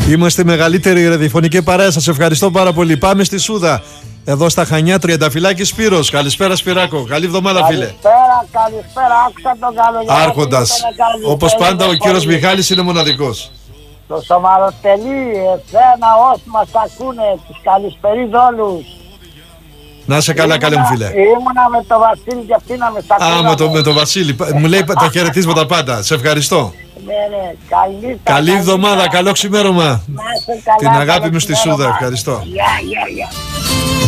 Είμαστε η μεγαλύτερη ραδιοφωνική παρέα. Σας ευχαριστώ πάρα πολύ. Πάμε στη Σούδα. Εδώ στα Χανιά, Τριανταφυλάκη Σπύρος. Καλησπέρα Σπυράκο. Καλή εβδομάδα, φίλε. Καλησπέρα, άκουσα τον καλό. Άρχοντας. Όπως πάντα ο κύριος Μιχάλης είναι μοναδικός. Το Σαμαροτελή, εσένα, όσοι μας ακούνε, τους καλησπερίζω όλους. Να είσαι καλά, καλέ μου φίλε. Ήμουνα με τον Βασίλη και αυτήναμε στα κούνα. Με τον Βασίλη. Μου λέει τα χαιρετίσματα πάντα. Σε ευχαριστώ. Ναι. Καλή εβδομάδα, καλό ξημέρωμα. Την αγάπη μου στη Σούδα, ευχαριστώ. Γεια.